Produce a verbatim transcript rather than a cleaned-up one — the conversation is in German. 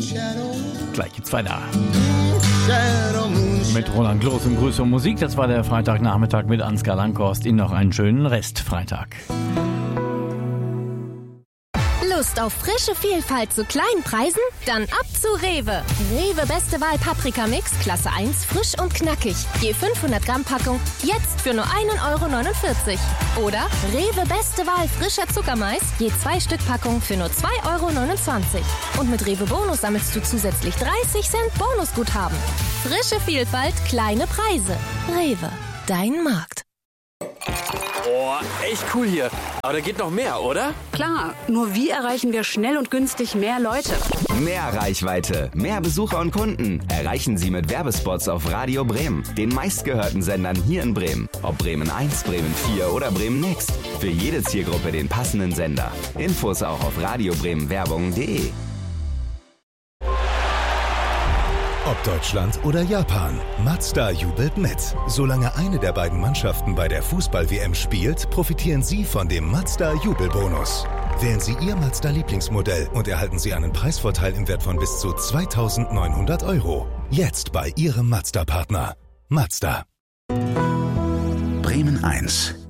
Gleich geht's weiter. Mit Roland Gloß und Grüße und Musik. Das war der Freitagnachmittag mit Ansgar Langhorst. Ihnen noch einen schönen Restfreitag. Lust auf frische Vielfalt zu kleinen Preisen? Dann ab zu Rewe. Rewe Beste Wahl Paprika-Mix, Klasse eins, frisch und knackig. Je fünfhundert Gramm Packung, jetzt für nur ein Euro neunundvierzig. Oder Rewe Beste Wahl frischer Zuckermais, je zwei Stück Packung für nur zwei Euro neunundzwanzig. Und mit Rewe Bonus sammelst du zusätzlich dreißig Cent Bonusguthaben. Frische Vielfalt, kleine Preise. Rewe, dein Markt. Boah, echt cool hier. Aber da geht noch mehr, oder? Klar, nur wie erreichen wir schnell und günstig mehr Leute? Mehr Reichweite, mehr Besucher und Kunden erreichen Sie mit Werbespots auf Radio Bremen, den meistgehörten Sendern hier in Bremen. Ob Bremen eins, Bremen vier oder Bremen Next. Für jede Zielgruppe den passenden Sender. Infos auch auf radiobremenwerbung punkt de. Ob Deutschland oder Japan, Mazda jubelt mit. Solange eine der beiden Mannschaften bei der Fußball-W M spielt, profitieren Sie von dem Mazda-Jubelbonus. Wählen Sie Ihr Mazda-Lieblingsmodell und erhalten Sie einen Preisvorteil im Wert von bis zu zweitausendneunhundert Euro. Jetzt bei Ihrem Mazda-Partner. Mazda. Bremen eins.